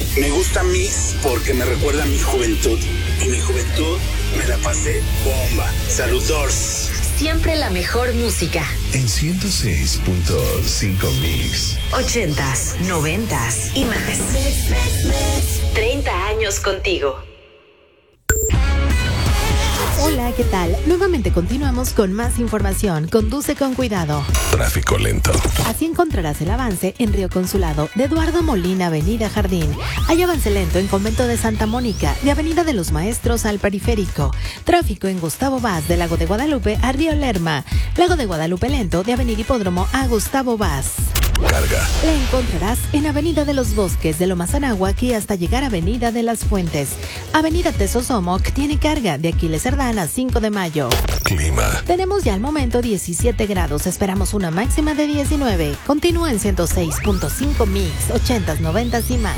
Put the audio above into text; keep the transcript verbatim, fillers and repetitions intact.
Me gusta Mix porque me recuerda a mi juventud. Y mi juventud me la pasé bomba. Saludos. Siempre la mejor música. En ciento seis punto cinco Mix. Ochentas, noventas y más. Treinta años contigo. Hola, ¿qué tal? Nuevamente continuamos con más información. Conduce con cuidado. Tráfico lento. Así encontrarás el avance en Río Consulado, de Eduardo Molina, Avenida Jardín. Hay avance lento en Convento de Santa Mónica, de Avenida de los Maestros al Periférico. Tráfico en Gustavo Vaz, de Lago de Guadalupe a Río Lerma. Lago de Guadalupe lento, de Avenida Hipódromo a Gustavo Vaz. Carga. La encontrarás en Avenida de los Bosques de Lomas Anáhuac hasta llegar a Avenida de las Fuentes. Avenida Tesosomoc tiene carga de Aquiles Cerdán a cinco de mayo. Clima. Tenemos ya al momento diecisiete grados, esperamos una máxima de diecinueve. Continúa en ciento seis punto cinco Mix, ochentas, noventas y más.